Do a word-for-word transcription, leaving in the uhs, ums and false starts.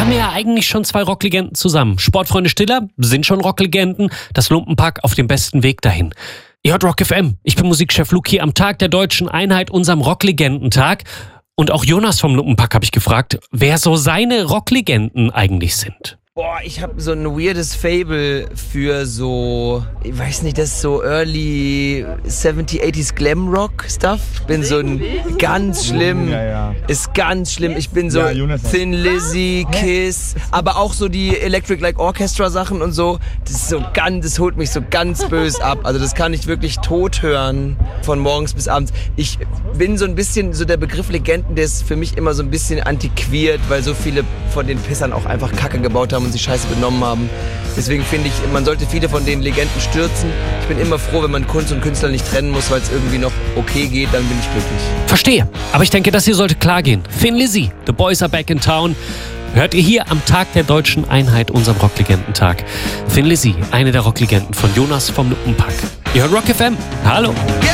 haben ja eigentlich schon zwei Rocklegenden zusammen. Sportfreunde Stiller sind schon Rocklegenden, das Lumpenpack auf dem besten Weg dahin. Ihr hört Rock F M, ich bin Musikchef Luke hier am Tag der Deutschen Einheit, unserem Rocklegendentag. Und auch Jonas vom Lumpenpack habe ich gefragt, wer so seine Rocklegenden eigentlich sind. Boah, ich habe so ein weirdes Fable für so, ich weiß nicht, das ist so Early siebziger, achtziger Glam Rock Stuff. Ich bin so ein ganz schlimm, Ja, ja. ist ganz schlimm. Ich bin so Ja, Jonas auch. Thin Lizzy, Kiss, aber auch so die Electric Light Orchestra Sachen und so. Das ist so ganz, das holt mich so ganz böse ab. Also das kann ich wirklich tot hören von morgens bis abends. Ich bin so ein bisschen, so der Begriff Legenden, der ist für mich immer so ein bisschen antiquiert, weil so viele von den Pissern auch einfach Kacke gebaut haben und sich scheiße benommen haben. Deswegen finde ich, man sollte viele von den Legenden stürzen. Ich bin immer froh, wenn man Kunst und Künstler nicht trennen muss, weil es irgendwie noch okay geht, dann bin ich glücklich. Verstehe, aber ich denke, das hier sollte klar gehen. Thin Lizzy, The Boys Are Back in Town. Hört ihr hier am Tag der Deutschen Einheit, unserem Rocklegendentag. Thin Lizzy, eine der Rocklegenden von Jonas vom Lumpenpack. Ihr hört Rock F M. Hallo. Yeah!